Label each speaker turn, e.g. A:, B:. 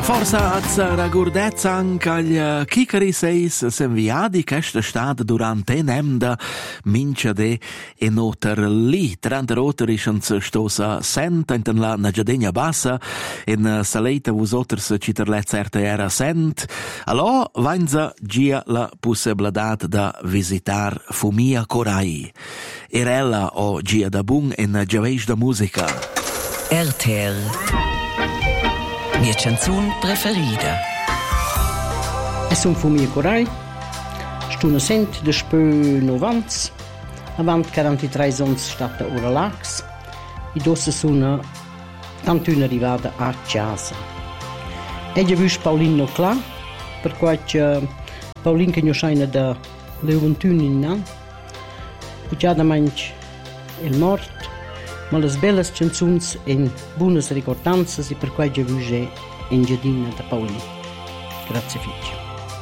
A: Forsa az ragurdez anche agli chicari seis s'enviadi questa stad durante enemda mincha de e noter li 30 roterischens stosa sent in la nagiadegna bassa in saleita vosoters citerlet certa era sent allo vainza gia la possibilità da visitar Fumia Corai Erella o gia da bun in giaveis da musica
B: RTL mia canzun preferida.
C: Es un Fumia Corai, stuna sent de spö novants, avant 43 ons stata ora lax, e dosse suna tantuna arrivata a casa. Ella vus Paulino Cla, per quae Paulin che scheina da Leontun in nan, pugiada manch il mort, ma le belles canzuns in buonas ricordanzas e per quae vus in giardina da Paulin. Grazie figlio.